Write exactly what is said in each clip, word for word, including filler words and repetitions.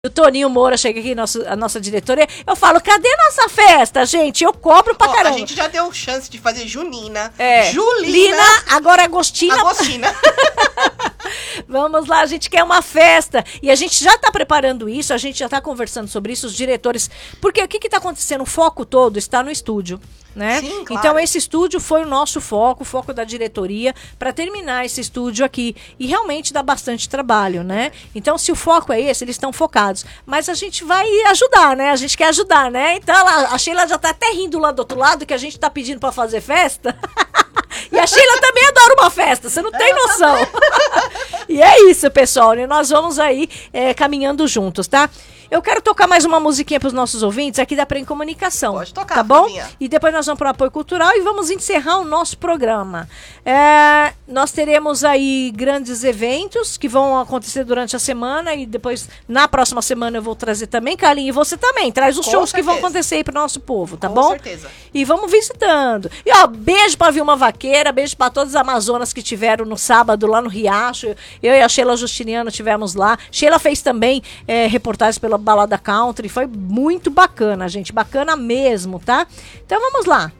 O Toninho Moura chega aqui, nosso, a nossa diretoria, eu falo, cadê nossa festa, gente? Eu cobro pra Ó, caramba. A gente já deu chance de fazer Junina, É. Julina, Lina, agora Agostina. Agostina. Vamos lá, a gente quer uma festa. E a gente já tá preparando isso, a gente já tá conversando sobre isso, os diretores. Porque o que que tá acontecendo? O foco todo está no estúdio, né? Sim, claro. Então esse estúdio foi o nosso foco, o foco da diretoria, para terminar esse estúdio aqui. E realmente dá bastante trabalho, né? Então se o foco é esse, eles estão focados. Mas a gente vai ajudar, né? A gente quer ajudar, né? Então ela, a Sheila já tá até rindo lá do outro lado, que a gente tá pedindo para fazer festa. E a Sheila também adora uma festa, você não tem noção. E é isso, pessoal, né? Nós vamos aí é, caminhando juntos, tá? Eu quero tocar mais uma musiquinha para os nossos ouvintes aqui da Prem Comunicação. Pode tocar, tá bom? Flavinha. E depois nós vamos para o apoio cultural e vamos encerrar o nosso programa. É, nós teremos aí grandes eventos que vão acontecer durante a semana e depois na próxima semana eu vou trazer também, Carlinhos, e você também. Traz os Com shows certeza. que vão acontecer aí para o nosso povo, tá Com bom? certeza. E vamos visitando. E ó, beijo pra Vilma Vaqueira, beijo pra todas as Amazonas que tiveram no sábado lá no Riacho. Eu e a Sheila Justiniano tivemos lá. Sheila fez também é, reportagens pela Balada Country. Foi muito bacana, gente. Bacana mesmo, tá? Então vamos lá.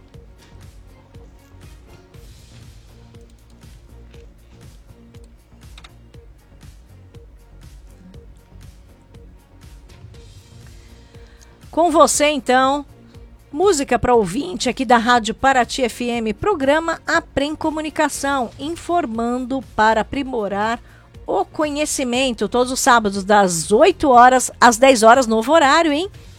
Com você, então. Música para ouvinte aqui da Rádio Paraty F M, programa Aprem Comunicação, informando para aprimorar o conhecimento, todos os sábados das oito horas às dez horas, novo horário, hein?